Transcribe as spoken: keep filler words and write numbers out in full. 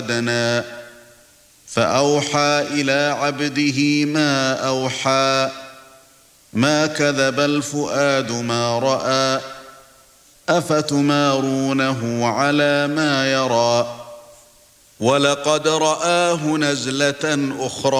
دنا فأوحى إلى عبده ما أوحى ما كذب الفؤاد ما رأى أفتمارونه على ما يرى ولقد رآه نزلة أخرى